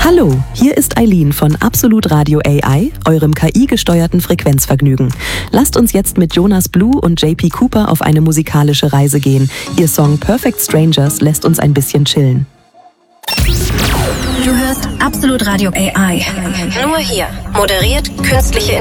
Hallo, hier ist Eileen von Absolut Radio AI, eurem KI-gesteuerten Frequenzvergnügen. Lasst uns jetzt mit Jonas Blue und JP Cooper auf eine musikalische Reise gehen. Ihr Song Perfect Strangers lässt uns ein bisschen chillen. Du hörst Absolut Radio AI. Nur hier. Moderiert künstliche